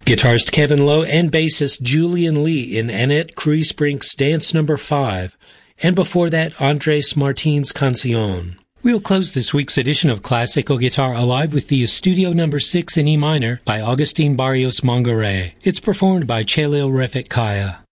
Guitarist Kevin Lowe and bassist Julian Lee in Annette Kreisbrink's Dance No. 5, and before that, Andres Martin's Canción. We'll close this week's edition of Classical Guitar Alive with the Estudio No. 6 in E minor by Agustin Barrios Mongaray. It's performed by Chelil Refik Kaya.